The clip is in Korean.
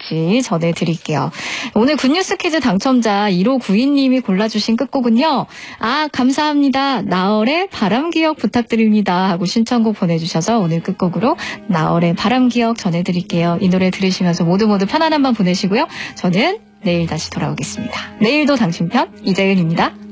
될지 전해드릴게요. 오늘 굿뉴스 퀴즈 당첨자 1592님이 골라주신 끝곡은요. 감사합니다. 나얼의 바람기억 부탁드립니다 하고 신청곡 보내주셔서 오늘 끝곡으로 나얼의 바람기억 전해드릴게요. 이 노래 들으시면서 모두 편안한 밤 보내시고요. 저는 내일 다시 돌아오겠습니다. 내일도 당신 편 이재은입니다.